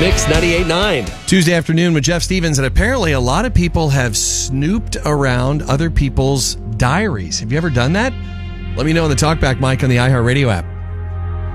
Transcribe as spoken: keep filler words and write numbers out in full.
Mix ninety-eight point nine. Tuesday afternoon with Jeff Stevens, and apparently a lot of people have snooped around other people's diaries. Have you ever done that? Let me know on the TalkBack mic on the iHeartRadio app.